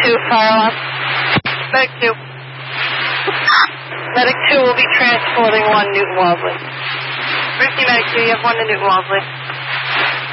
2, fire alarm. Medic 2. Medic 2 will be transporting 1 Newton Wellesley. Briefly, Medic 2, you have 1 to Newton Wellesley.